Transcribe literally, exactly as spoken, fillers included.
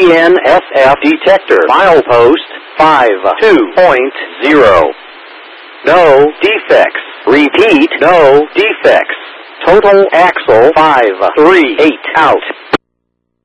N S F detector. Milepost five two point zero. No defects. Repeat, no defects. Total axle five three eight out.